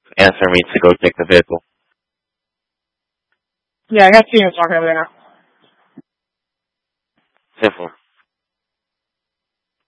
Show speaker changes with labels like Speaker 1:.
Speaker 1: answer me to go take the vehicle.
Speaker 2: Yeah, I got Tina talking over there now.
Speaker 1: Simple.